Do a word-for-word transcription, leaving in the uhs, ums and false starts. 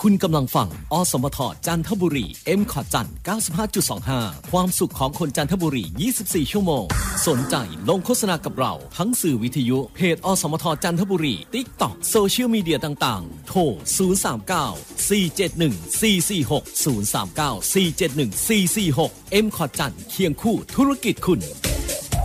คุณกำลังฟังอสมทจันทบุรี เอ็ม คอร์ด จันทร์ เก้าสิบห้าจุดสองห้า ความสุขของคนจันทบุรียี่สิบสี่ชั่วโมงสนใจลงโฆษณากับเราทั้งสื่อวิทยุเพจอสมทจันทบุรี TikTok โซเชียลมีเดียต่างๆโทรศูนย์ สาม เก้า สี่ เจ็ด หนึ่ง สี่ สี่ หก ศูนย์ สาม เก้า สี่ เจ็ด หนึ่ง สี่ สี่ หก เอ็ม คอร์ด จันทร์เคียงคู่ธุรกิจคุณ